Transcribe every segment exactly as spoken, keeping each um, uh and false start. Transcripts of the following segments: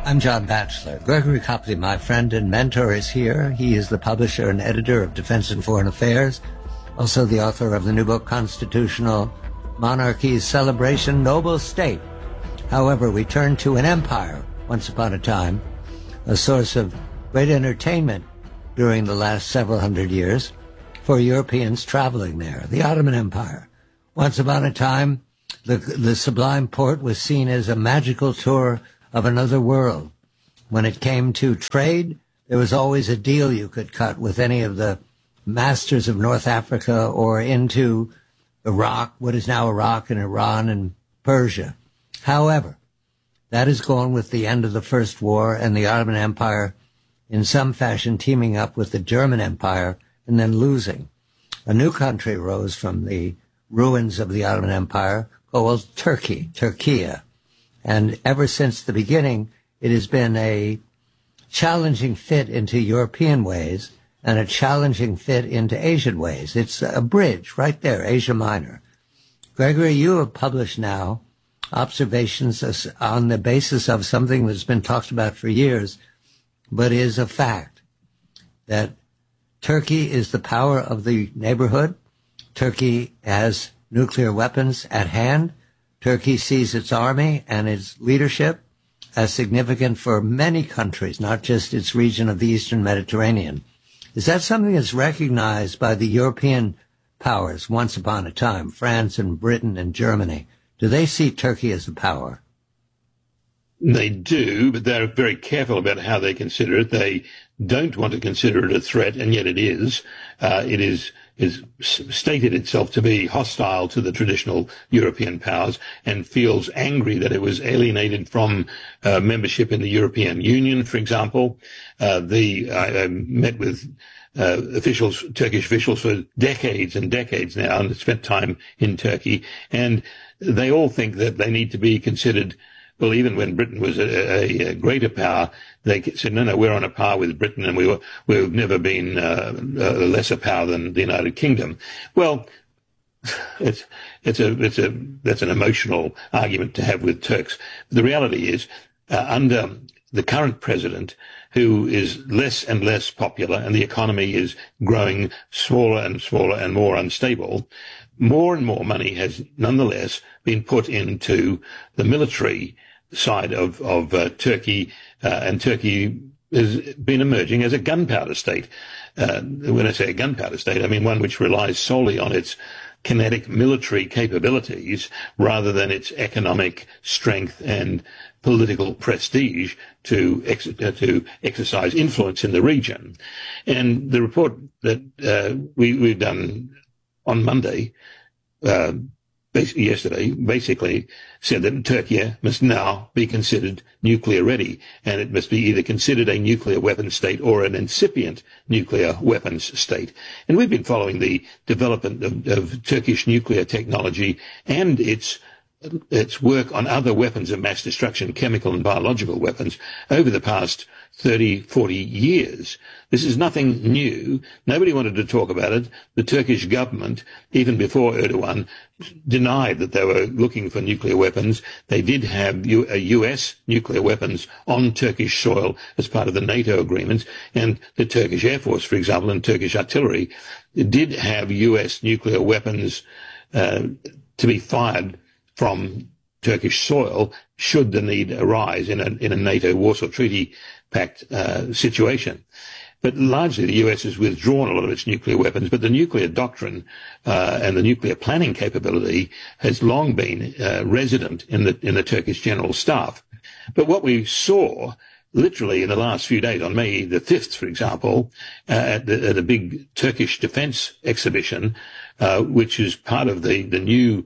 I'm John Batchelor. Gregory Copley, my friend and mentor, is here. He is the publisher and editor of Defense and Foreign Affairs, also the author of the new book, Constitutional Monarchies, Celebration, Noble State. However, we turn to an empire, once upon a time, a source of great entertainment during the last several hundred years for Europeans traveling there, the Ottoman Empire. Once upon a time, the, the Sublime Porte was seen as a magical tour of another world. When it came to trade, there was always a deal you could cut with any of the masters of North Africa or into Iraq, what is now Iraq and Iran and Persia. However, that is gone with the end of the First War and the Ottoman Empire in some fashion teaming up with the German Empire and then losing. A new country rose from the ruins of the Ottoman Empire called Turkey, Turkiye. And ever since the beginning, it has been a challenging fit into European ways and a challenging fit into Asian ways. It's a bridge right there, Asia Minor. Gregory, you have published now observations on the basis of something that's been talked about for years, but is a fact, that Turkey is the power of the neighborhood. Turkey has nuclear weapons at hand. Turkey sees its army and its leadership as significant for many countries, not just its region of the Eastern Mediterranean. Is that something that's recognized by the European powers once upon a time, France and Britain and Germany? Do they see Turkey as a power? They do, but they're very careful about how they consider it. They don't want to consider it a threat, and yet it is. Uh, it is is stated itself to be hostile to the traditional European powers and feels angry that it was alienated from uh, membership in the European Union, for example. Uh, the I, I met with uh, officials, Turkish officials, for decades and decades now, and spent time in Turkey, and they all think that they need to be considered. Well, even when Britain was a, a, a greater power, they said, no, no, we're on a par with Britain, and we were, we've never been uh, a lesser power than the United Kingdom. Well, it's, it's a, it's a, that's an emotional argument to have with Turks. The reality is, uh, under the current president, who is less and less popular, and the economy is growing smaller and smaller and more unstable, more and more money has nonetheless been put into the military side of, of uh, Turkey, uh, and Turkey has been emerging as a gunpowder state. Uh, when I say a gunpowder state, I mean one which relies solely on its kinetic military capabilities rather than its economic strength and political prestige to ex- uh, to exercise influence in the region. And the report that uh, we, we've done on Monday, uh, basically yesterday, basically said that Turkey must now be considered nuclear ready, and it must be either considered a nuclear weapons state or an incipient nuclear weapons state. And we've been following the development of, of Turkish nuclear technology and its its work on other weapons of mass destruction, chemical and biological weapons, over the past thirty, forty years. This is nothing new. Nobody wanted to talk about it. The Turkish government, even before Erdogan, denied that they were looking for nuclear weapons. They did have U- a U S nuclear weapons on Turkish soil as part of the NATO agreements, and the Turkish Air Force, for example, and Turkish artillery did have U S nuclear weapons uh, to be fired from Turkish soil should the need arise in a, in a NATO Warsaw Treaty Pact uh, situation. But largely the U S has withdrawn a lot of its nuclear weapons, but the nuclear doctrine uh, and the nuclear planning capability has long been uh, resident in the in the Turkish General Staff. But what we saw literally in the last few days, on May the fifth, for example, uh, at, the, at a big Turkish defence exhibition, uh, which is part of the, the new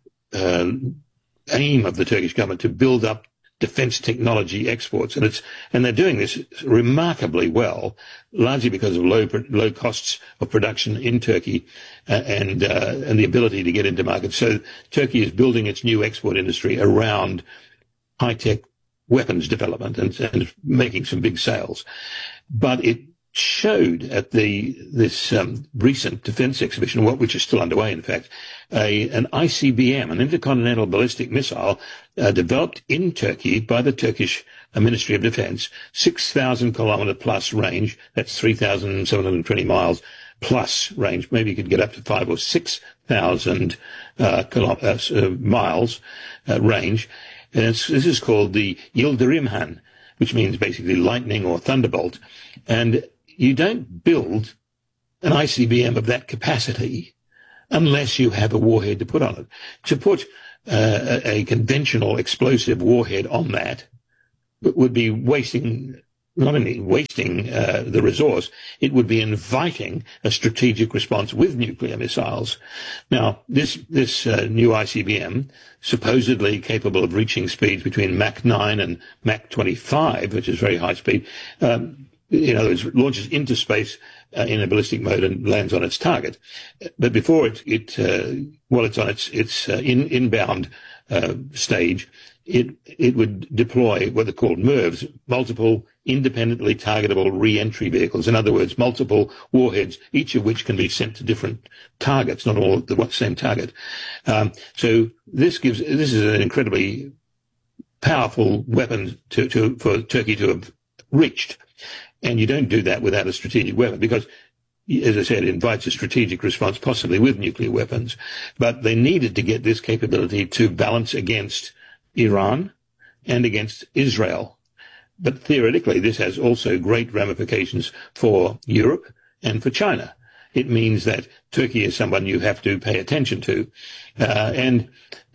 Uh, aim of the Turkish government to build up defence technology exports, and it's and they're doing this remarkably well, largely because of low low costs of production in Turkey uh, and uh, and the ability to get into markets. So Turkey is building its new export industry around high tech weapons development and, and making some big sales, but it showed at the this um, recent defense exhibition, which is still underway, in fact, a, an I C B M, an intercontinental ballistic missile, uh, developed in Turkey by the Turkish uh, Ministry of Defense, six thousand kilometer plus range. That's three thousand seven hundred twenty miles plus range. Maybe you could get up to five or six thousand uh, uh, uh, miles uh, range. And it's, this is called the Yildirimhan, which means basically lightning or thunderbolt. And you don't build an I C B M of that capacity unless you have a warhead to put on it. To put uh, a, a conventional explosive warhead on that would be wasting, not only wasting uh, the resource, it would be inviting a strategic response with nuclear missiles. Now, this this uh, new I C B M, supposedly capable of reaching speeds between Mach nine and Mach twenty-five, which is very high speed, um, in other words, launches into space uh, in a ballistic mode and lands on its target. But before it, it uh, while it's on its its uh, in, inbound uh, stage, it it would deploy what are called M I R Vs, multiple independently targetable re-entry vehicles. In other words, multiple warheads, each of which can be sent to different targets, not all at the same target. Um, so this gives this is an incredibly powerful weapon to, to for Turkey to have reached. And you don't do that without a strategic weapon because, as I said, it invites a strategic response, possibly with nuclear weapons. But they needed to get this capability to balance against Iran and against Israel. But theoretically, this has also great ramifications for Europe and for China. It means that Turkey is someone you have to pay attention to. Uh, and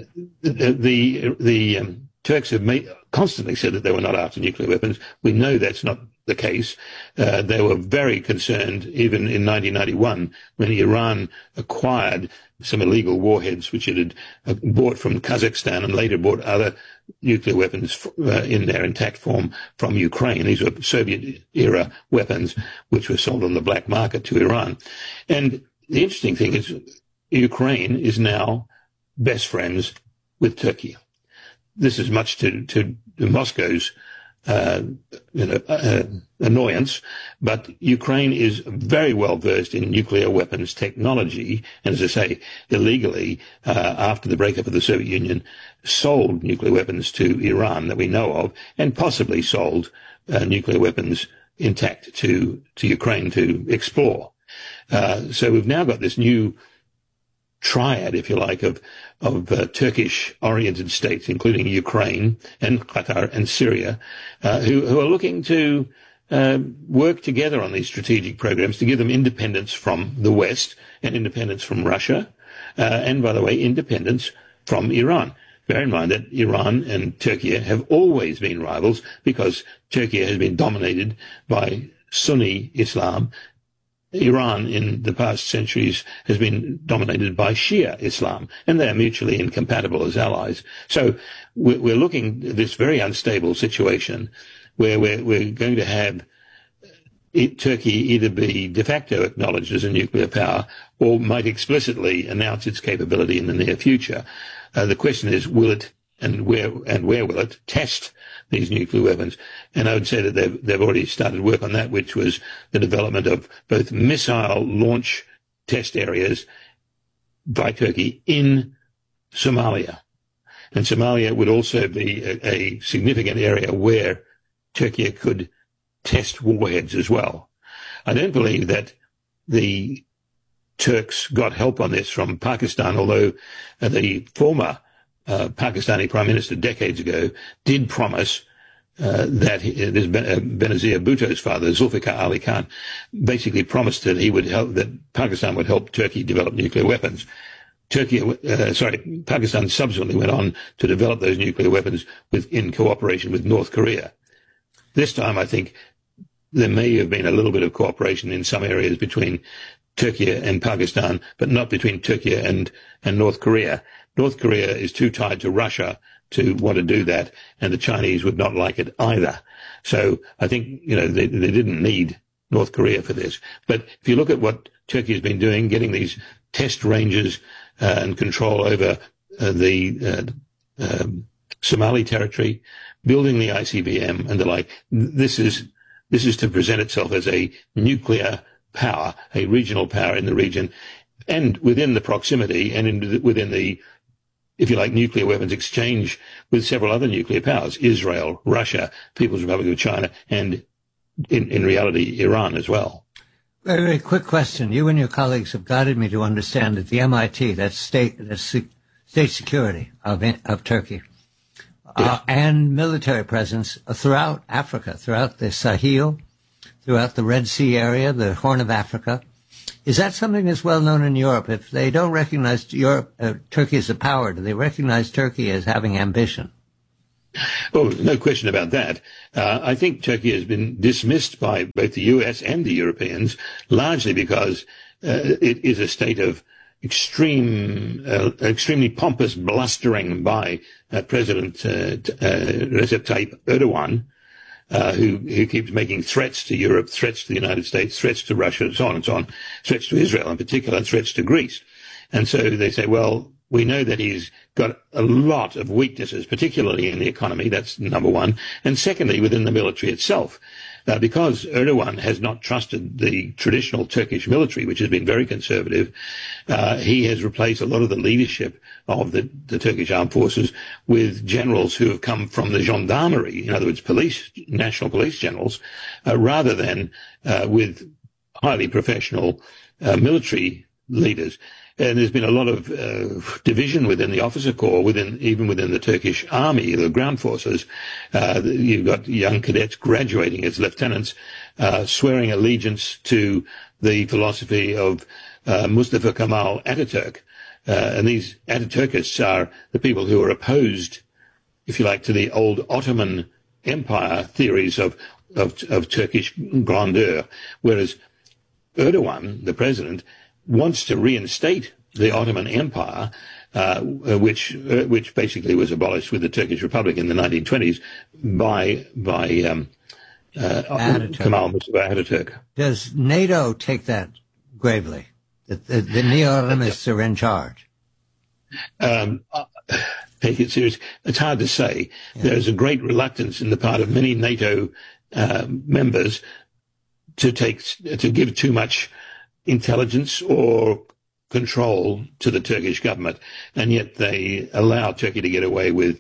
the, the, the um, Turks have made, constantly said that they were not after nuclear weapons. We know that's not the case. Uh, they were very concerned, even in nineteen ninety-one, when Iran acquired some illegal warheads, which it had uh, bought from Kazakhstan and later bought other nuclear weapons uh, in their intact form from Ukraine. These were Soviet-era weapons, which were sold on the black market to Iran. And the interesting thing is Ukraine is now best friends with Turkey. This is much to, to, to Moscow's uh, you know, uh, annoyance, but Ukraine is very well versed in nuclear weapons technology, and as I say, illegally, uh, after the breakup of the Soviet Union, sold nuclear weapons to Iran that we know of, and possibly sold uh, nuclear weapons intact to, to Ukraine to explore. Uh, so we've now got this new triad, if you like, of of uh, Turkish-oriented states, including Ukraine and Qatar and Syria, uh, who, who are looking to uh, work together on these strategic programs to give them independence from the West and independence from Russia, uh, and, by the way, independence from Iran. Bear in mind that Iran and Turkey have always been rivals because Turkey has been dominated by Sunni Islam. Iran in the past centuries has been dominated by Shia Islam, and they are mutually incompatible as allies. So we're looking at this very unstable situation where we're, we're going to have it, Turkey either be de facto acknowledged as a nuclear power or might explicitly announce its capability in the near future. Uh, the question is, will it and where and where will it test these nuclear weapons? And I would say that they've, they've already started work on that, which was the development of both missile launch test areas by Turkey in Somalia. And Somalia would also be a, a significant area where Turkey could test warheads as well. I don't believe that the Turks got help on this from Pakistan, although uh, the former Uh, Pakistani Prime Minister decades ago did promise uh, that he, uh, this ben, uh, Benazir Bhutto's father, Zulfikar Ali Khan, basically promised that he would help, that Pakistan would help Turkey develop nuclear weapons. Turkey, uh, sorry, Pakistan subsequently went on to develop those nuclear weapons with, in cooperation with North Korea. This time, I think there may have been a little bit of cooperation in some areas between Turkey and Pakistan, but not between Turkey and, and North Korea. North Korea is too tied to Russia to want to do that, and the Chinese would not like it either. So I think, you know, they, they didn't need North Korea for this. But if you look at what Turkey has been doing, getting these test ranges uh, and control over uh, the uh, um, Somali territory, building the I C B M and the like, this is this is to present itself as a nuclear power, a regional power in the region, and within the proximity and in the, within the, if you like, nuclear weapons exchange with several other nuclear powers, Israel, Russia, People's Republic of China, and in, in reality, Iran as well. Very, very quick question. You and your colleagues have guided me to understand that the M I T, that's state, that's state security of, of Turkey, yeah. uh, and military presence throughout Africa, throughout the Sahel, throughout the Red Sea area, the Horn of Africa. Is that something that's well known in Europe? If they don't recognize Europe, uh, Turkey as a power, do they recognize Turkey as having ambition? Oh, no question about that. Uh, I think Turkey has been dismissed by both the U S and the Europeans, largely because uh, it is a state of extreme, uh, extremely pompous blustering by uh, President uh, uh, Recep Tayyip Erdogan, uh, who, who keeps making threats to Europe, threats to the United States, threats to Russia, and so on and so on, threats to Israel in particular, and threats to Greece. And so they say, well, we know that he's got a lot of weaknesses, particularly in the economy. That's number one. And secondly, within the military itself, uh, because Erdogan has not trusted the traditional Turkish military, which has been very conservative, uh, he has replaced a lot of the leadership of the, the Turkish armed forces with generals who have come from the gendarmerie, in other words, police, national police generals, uh, rather than uh, with highly professional uh, military leaders. And there's been a lot of uh, division within the officer corps, within even within the Turkish army, the ground forces. Uh, you've got young cadets graduating as lieutenants, uh, swearing allegiance to the philosophy of uh, Mustafa Kemal Ataturk. Uh, and these Ataturkists are the people who are opposed, if you like, to the old Ottoman Empire theories of, of, of Turkish grandeur, whereas Erdogan, the president, wants to reinstate the Ottoman Empire, uh, which uh, which basically was abolished with the Turkish Republic in the nineteen twenties by by um, uh, Kemal Mustafa Ataturk. Does NATO take that gravely? That the, the neo-Ottomanists are in charge? Um, take it serious. It's hard to say. Yeah. There is a great reluctance in the part of many NATO uh, members to take to give too much intelligence or control to the Turkish government, and yet they allow Turkey to get away with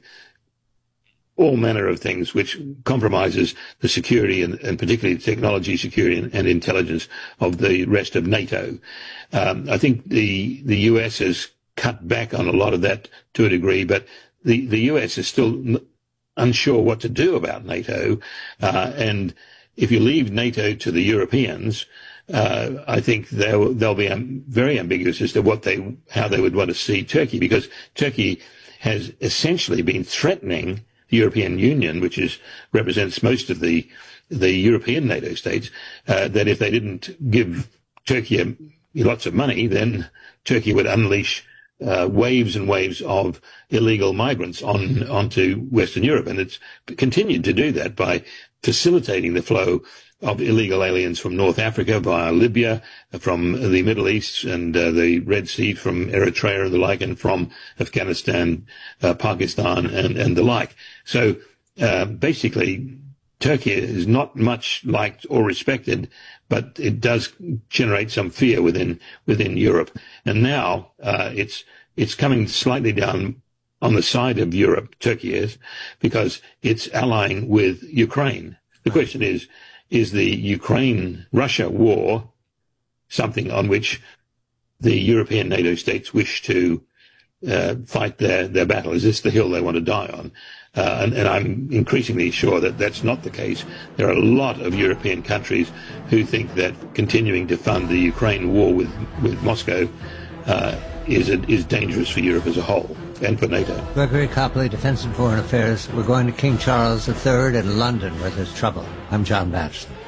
all manner of things which compromises the security and, and particularly technology security and, and intelligence of the rest of NATO. Um, I think the the U S has cut back on a lot of that to a degree, but the, the U S is still unsure what to do about NATO, uh, and if you leave NATO to the Europeans, Uh, I think they'll, they'll be um, very ambiguous as to what they, how they would want to see Turkey, because Turkey has essentially been threatening the European Union, which is, represents most of the, the European NATO states, uh, that if they didn't give Turkey a, lots of money, then Turkey would unleash uh, waves and waves of illegal migrants on, onto Western Europe. And it's continued to do that by facilitating the flow of illegal aliens from North Africa via Libya, from the Middle East and uh, the Red Sea, from Eritrea and the like, and from Afghanistan, uh, Pakistan and, and the like. So uh, basically, Turkey is not much liked or respected, but it does generate some fear within within Europe. And now uh, it's it's coming slightly down on the side of Europe, Turkey is, because it's allying with Ukraine. The question is, is the Ukraine-Russia war something on which the European NATO states wish to uh, fight their, their battle? Is this the hill they want to die on? Uh, and, and I'm increasingly sure that that's not the case. There are a lot of European countries who think that continuing to fund the Ukraine war with, with Moscow uh, is, a, is dangerous for Europe as a whole and for NATO. Gregory Copley, Defense and Foreign Affairs. We're going to King Charles the Third in London, where there's trouble. I'm John Batchelor.